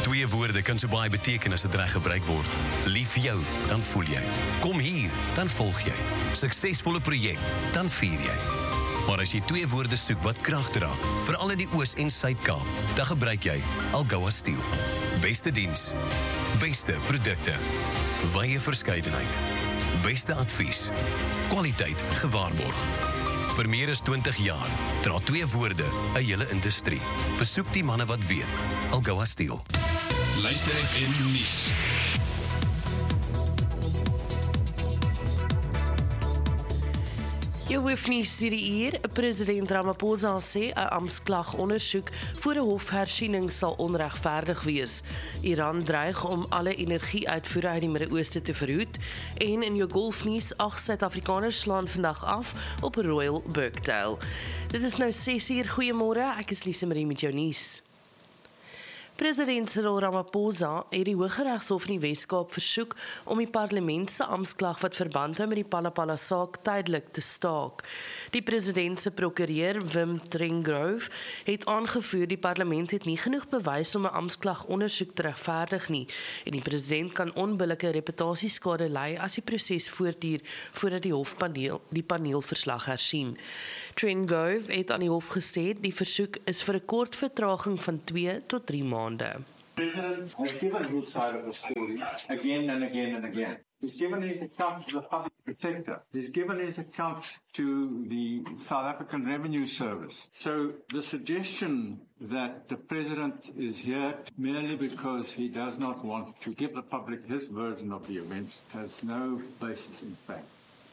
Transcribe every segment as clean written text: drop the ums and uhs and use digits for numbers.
Twee woorde kan so baie beteken as dit reg gebruik word. Lief vir jou, dan voel jy. Kom hier, dan volg jy. Suksesvolle projek, dan vier jy. Maar as jy twee woorde soek wat krag dra, veral in die Oos- en Suid-Kaap, dan gebruik jy Algoa Steel. Beste diens, beste produkte, wye verskeidenheid, beste advies, kwaliteit gewaarborg. Vir meer as 20 jaar dra twee woorde 'n hele industrie. Besoek die manne wat weet. Algoa Steel. Luister FM nuus. Jou hoofnuus hierdie uur, president Ramaphosa sê 'n amptklag ondersoek voor 'n hofhersiening sal onregverdig wees. Iran dreig om alle energieuitvoere uit die Midde-Ooste te verhoed en in jou golfnuus 8 Suid-Afrikaners slaan vandag af op Royal Birkdale. Dit is nou 6uur, goeiemôre, ek is Lise Marie met jou nuus. President Cyril Ramaphosa het die Hooggeregshof in die Wes-Kaap versoek om die parlement se amptklag wat verband hou met die Palapala saak tydelik te staak. Die president se prokureur, Wim Trengove, het aangevoer die parlement het nie genoeg bewys om 'n amptklag ondersoek te regverdig nie en die president kan onbillike reputasieskade ly as die proses voortduur voordat die hofpaneel die paneelverslag hersien. Trengove het aan die hof gesê die versoek is vir 'n kort vertraging van 2 tot 3 maande. The President has given his side of the story again and again and again. He's given his account to the public protector. He's given his account to the South African Revenue Service. So the suggestion that the President is here merely because he does not want to give the public his version of the events has no basis in fact.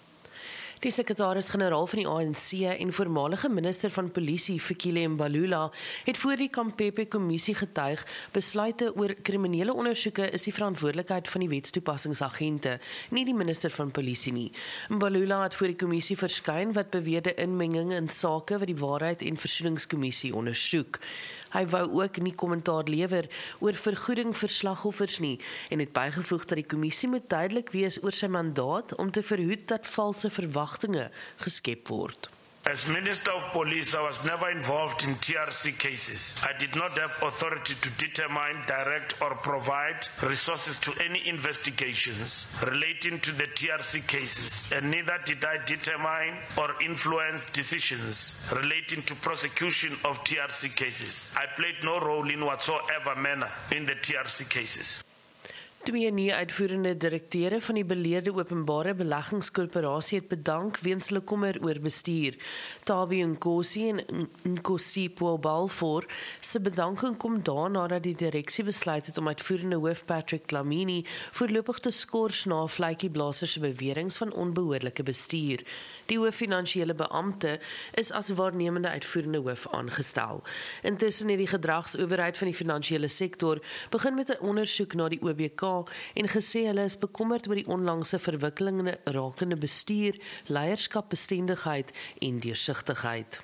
Die sekretaris-generaal van die ANC en voormalige minister van polisie, Fikile Mbalula, het voor die Kampepe-kommissie getuig, besluite oor kriminele ondersoeke is die verantwoordelikheid van die wetstoepassingsagente, nie die minister van polisie nie. Mbalula het voor die kommissie verskyn wat beweerde inmenging in sake wat die Waarheid en Versoeningskommissie ondersoek. Hy wou ook nie kommentaar lewer oor vergoeding vir slagoffers nie en het bygevoeg dat die kommissie moet duidelik wees oor sy mandaat om te verhoed dat valse verwagtinge geskep word. As Minister of Police, I was never involved in TRC cases. I did not have authority to determine, direct or provide resources to any investigations relating to the TRC cases, and neither did I determine or influence decisions relating to prosecution of TRC cases. I played no role in whatsoever manner in the TRC cases. Twee nuwe uitvoerende direkteure van die beleerde openbare beleggingskorporasie het bedank weens hulle kommer oor bestuur. Tabi Nkosi en Nkosi Balfour se bedanking kom daarna dat die direksie besluit het om uitvoerende hoof Patrick Dlamini voorlopig te skors na vletjieblaser se beweringe van onbehoorlike bestuur. Die hoof finansiële beampte is as waarnemende uitvoerende hoof aangestel. Intussen het die gedragsowerheid van die finansiële sektor begin met 'n ondersoek na die OBK en gesê hulle is bekommerd oor die onlangse verwikkelinge rakende bestuur, leierskap, bestendigheid en deursigtigheid.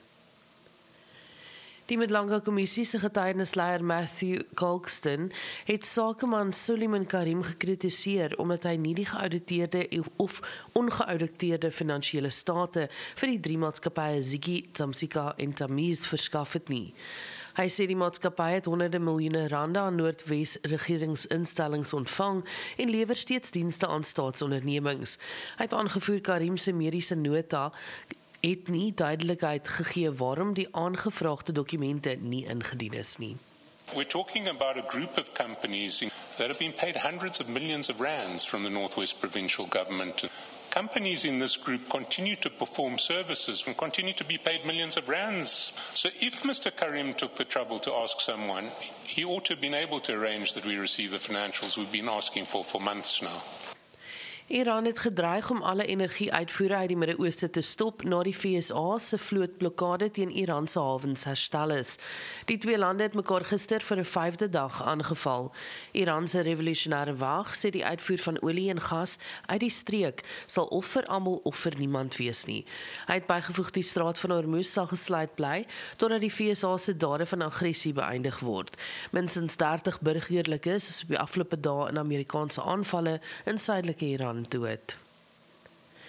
Die Mdlanga Kommissie se getuienisleier Matthew Colston het sakeman Suleiman Karim gekritiseer omdat hy nie die geauditeerde of ongeauditeerde finansiële state vir die 3 maatskappye Ziggy, Tsamsika en Tamiz verskaf het nie. Hy sê die maatskappy het honderde miljoene rande aan Noordwes regeringsinstellings ontvang en lewer steeds dienste aan staatsondernemings. Hy het aangevoer Karim se mediese nota het nie duidelikheid gegee waarom die aangevraagde dokumente nie ingedien is nie. We're talking about a group of companies that have been paid hundreds of millions of rands from the Northwest Provincial Government. Companies in this group continue to perform services and continue to be paid millions of rands. So if Mr. Karim took the trouble to ask someone, he ought to have been able to arrange that we receive the financials we've been asking for months now. Iran het gedreig om alle energieuitvoere uit die Midde-Ooste te stop na die VSA se vlootblokkade teen Iran se hawens herstel is. Die twee lande het mekaar gister vir 'n 5de dag aangeval. Iran se revolusionêre wag sê die uitvoer van olie en gas uit die streek sal of vir almal of vir niemand wees nie. Hy het bygevoeg die straat van Hormuz sal gesluit bly totdat die VSA se dade van aggressie beëindig word. Minstens 30 burgerlikes is op die afgelope dae in Amerikaanse aanvalle in suidelike Iran dood.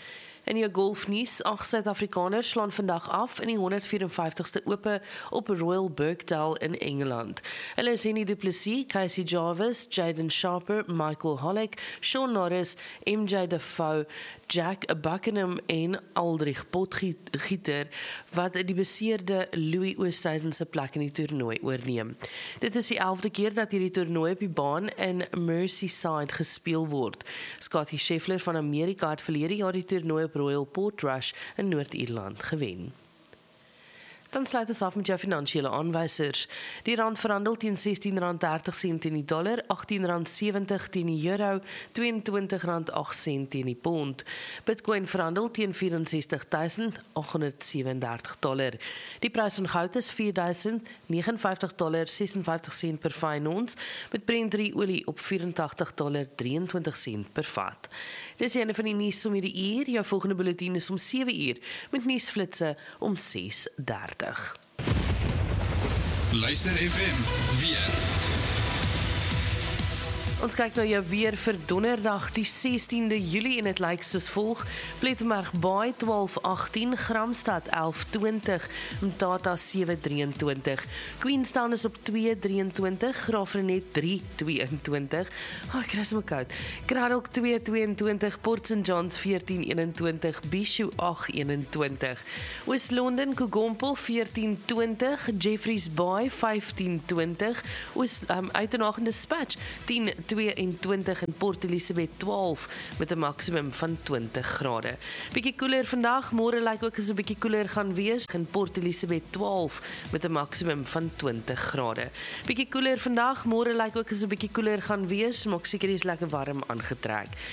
In jou golfnuus, 8 Suid-Afrikaners slaan vandag af in die 154ste Ope op Royal Birkdale in Engeland. Hulle is Henny du Plessis, Casey Jarvis, Jaden Sharper, Michael Hollick, Sean Norris, MJ Defoe, Jack Buckingham en Aldrich Potgieter wat die beseerde Louis Oosthuizen se plek in die toernooi oorneem. Dit is die 11de keer dat hierdie toernooi op die baan in Merseyside gespeel word. Scottie Scheffler van Amerika het verlede jaar die toernooi op Royal Portrush in Noord-Ierland gewen. Dan sluit ons af met jou finansiële aanwysers. Die rand verhandel teen R16.30 teen die dollar, R18.70 teen die euro, R22.08 teen die pond. Bitcoin verhandel teen $64,837. Die prys van goud is $4,059,56 per fyn ons, met Brent 3 olie op $84,23 per vat. Dis die einde van die nuus om hierdie uur. Jou volgende bulletin is om 7 uur, met nuusflitse om 6:30. Luister FM weer. Ons kyk nou jou weer vir donderdag die 16de Julie en dit lyk soos volg. Plettenberg Baai 12:18, Gramstad 11:20, Mtata 7:23, Queenstown is op 2:23, Graafrenet 3:22, ek kry sommer koud, Kraddock 2:22, Port St Johns 14:21, Bishu 8:21, Oos-London Kugompo 14:20, Jeffreys Bay 15:20, Uitenhage Dispatch 10:22 en Port Elizabeth 12 met 'n maksimum van 20 grade. Bietjie koeler vandag, môre lyk ook as 'n bietjie koeler gaan wees in Port Elizabeth 12 met 'n maksimum van 20 grade. Bietjie koeler vandag, môre lyk ook as 'n bietjie koeler gaan wees, maak seker jy's lekker warm aangetrek.